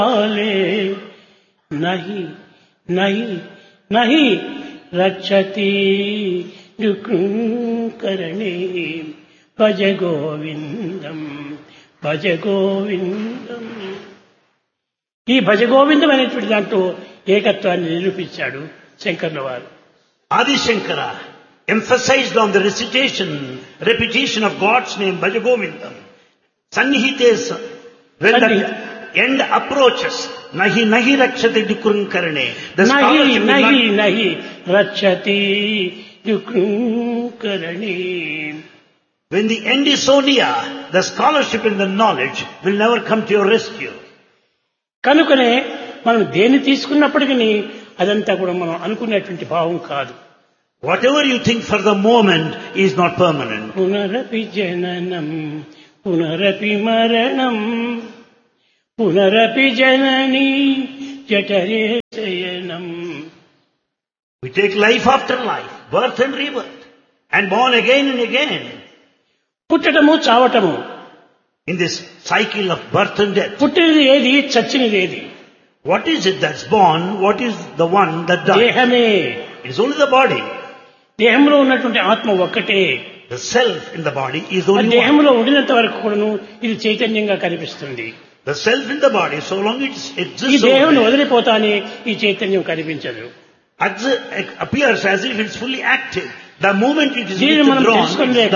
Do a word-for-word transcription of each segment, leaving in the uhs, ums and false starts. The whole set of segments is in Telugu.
नहीं नहीं नहीं रक्षति दुःखकरणे భజ గోవిందం భజ గోవిందం. ఈ భజ గోవిందం అనేటువంటి దాంట్లో ఏకత్వాన్ని నిరూపించాడు శంకర్ల వారు. Adi Shankara emphasized on the recitation, repetition of God's name, Bhaja Govindam. Sannihite, when the end approaches, nahi nahi rakshati dukrum karane. The nahi nahi nahi rakshati dukrum karane. When the end is so near, the scholarship and the knowledge will never come to your rescue. కనుకనే మనం దేన్ని తీసుకున్నప్పటికీ అదంతా కూడా మనం అనుకునేటువంటి భావం కాదు. Whatever you think for the moment is not permanent. పునరపి జననం పునరపి మరణం పునరపి జనని జఠరే శయనం. We take life after life, birth and rebirth, and born again and again. పుట్టడము చావటము. In this cycle of birth and death. పుట్టినది ఏది, చచ్చినది ఏది? What is it that's born? What is the one that dies? దేహమే. It is only the body. దేహంలో ఉన్నటువంటి ఆత్మ ఒక్కటే. The self in the body is only one. దేహంలో ఉండినంత వరకు కూడాను ఇది చైతన్యంగా కనిపిస్తుంది. The self in the body, so long it exists. ఈ దేహం వదిలిపోతానే ఈ చైతన్యం కనిపించదు. It appears as if it's fully active. The moment it is దీన్ని మనం withdrawn, తెలుసుకోలేక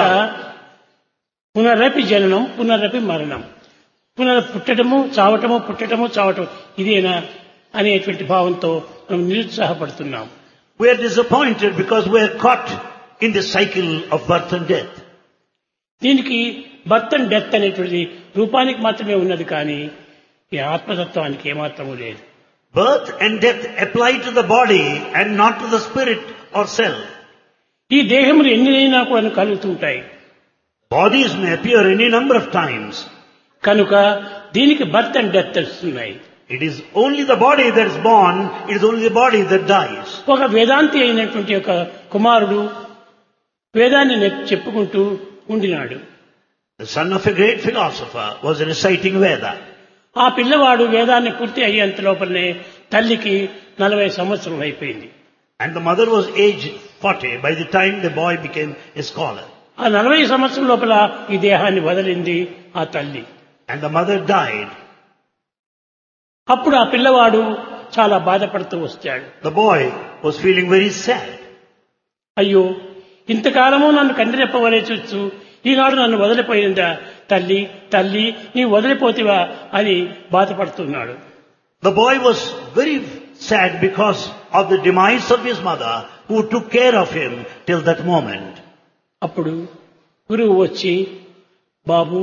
పునరపి జననం పునరపి మరణం, పునర పుట్టడము చావటము పుట్టడము చావటం ఇదేనా అనేటువంటి భావంతో మనం నిరుత్సాహపడుతున్నాం. We are disappointed because we are caught in the cycle of birth and death. దీనికి బర్త్ అండ్ డెత్ అనేటువంటి రూపానికి మాత్రమే ఉన్నది, కానీ ఈ ఆత్మతత్వానికి ఏమాత్రము లేదు. Birth and death apply to the body and not to the spirit or self. ఈ దేహములు ఎన్నినైనా కూడా కలుగుతుంటాయి. Bodies may appear any number of times. కనుక దీనికి బర్త్ అండ్ డెత్ వస్తున్నాయి. It is only the body that is born, it is only the body that dies. ఒక వేదాంతి అయినటువంటి ఒక కుమారుడు వేదాన్ని చెప్పుకుంటూ ఉండినాడు. The son of a great philosopher was reciting Veda. ఆ పిల్లవాడు వేదాన్ని పూర్తి అయ్యేంత లోపలనే తల్లికి నలభై సంవత్సరం అయిపోయింది. And the mother was aged forty by the time the boy became a scholar. ఆ నలభై సంవత్సరం లోపల ఈ దేహాన్ని వదిలింది ఆ తల్లి. And the mother died. అప్పుడు ఆ పిల్లవాడు చాలా బాధపడుతూ వచ్చాడు. The boy was feeling very sad. అయ్యో, ఇంతకాలము నన్ను కందిరెప్పవలే చూస్తూ ఈనాడు నన్ను వదిలిపోయిందా తల్లి, తల్లి నీవు వదిలిపోతివా అని బాధపడుతున్నాడు. The boy was very sad because of the demise of his mother who took care of him till that moment. అప్పుడు గురువు వచ్చి, బాబు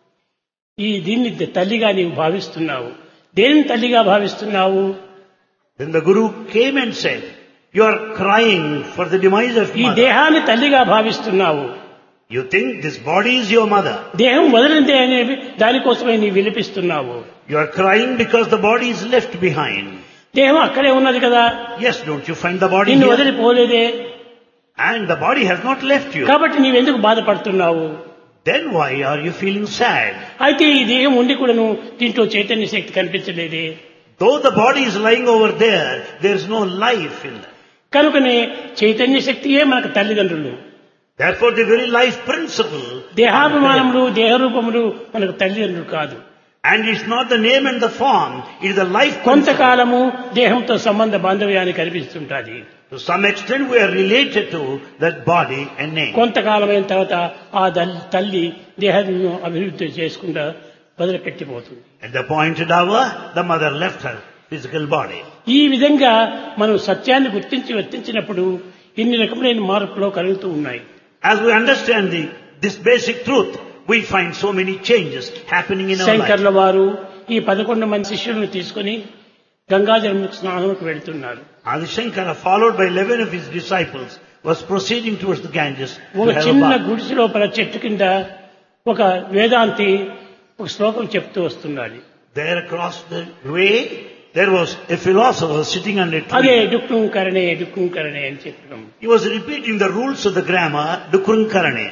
ఈ దీన్ని తల్లిగా నీవు భావిస్తున్నావు, దేని తల్లిగా భావిస్తున్నావు? Then the Guru came and said, you are crying for the demise of ఈ mother. దేహాన్ని తల్లిగా భావిస్తున్నావు. You think this body is your mother. దేహం వదిలిందే అనే దానికోసమే నీవు విలిపిస్తున్నావు. You are crying because the body is left behind. దేహం అక్కడే ఉన్నది కదా. Yes, don't you find the body నిన్ను here? వదిలిపోలేదే. And the body has not left you. కాబట్టి నీవెందుకు బాధపడుతున్నావు? Then why are you feeling sad? అయితే ఈ దేహం ఉండి కూడాను దీంట్లో చైతన్య శక్తి కనిపించలేదే. Though the body is lying over there, there is no life in that. కనుకనే చైతన్య శక్తియే మనకు తల్లిదండ్రులు. Therefore the very life principle. దేహాభిమానములు దేహరూపములు మనకు తల్లిదండ్రులు కాదు. And it's not the name and the form, it is the life principle. కొంతకాలము దేహంతో సంబంధ బాంధవ్యాన్ని కనిపిస్తుంటాది. To some extent we are related to that body and name. కొంతకాలమైన తర్వాత ఆ తల్లి దేహాన్ని అభివృద్ధి చేసుకుంటా వదిలిపెట్టిపోతుంది. At the appointed hour, the mother left her physical body. ఈ విధంగా మనం సత్యాన్ని గుర్తించి వర్తించినప్పుడు ఇన్ని రకములైన మార్పులు కలుగుతూ ఉన్నాయి. As we understand the, this basic truth, we find so many changes happening in our life. శంకర్ల వారు ఈ పదకొండు మంది శిష్యులను తీసుకుని గంగాజలం స్నానంకు వెళ్తున్నారు. Adi Shankara, followed by eleven of his disciples, was proceeding towards the Ganges. ఒక చిన్న గుడిసె లోపల చెట్టు కింద ఒక వేదాంతి ఒక శ్లోకం చెప్తూ వస్తున్నాడు. There across the way, there was a philosopher sitting under a అదే tree. దుఃఖం కరణే దుఃఖం కరణే అని చెప్పడం. He was repeating the rules of the grammar, Dukrum Karane.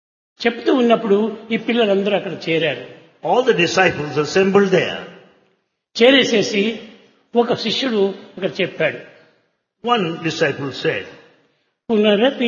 చెప్తూ ఉన్నప్పుడు ఈ పిల్లలందరూ అక్కడ చేరారు. All the disciples assembled there. చేరేసేసి ఒక శిష్యుడు ఇక్కడ చెప్పాడు. One disciple said, పునరపి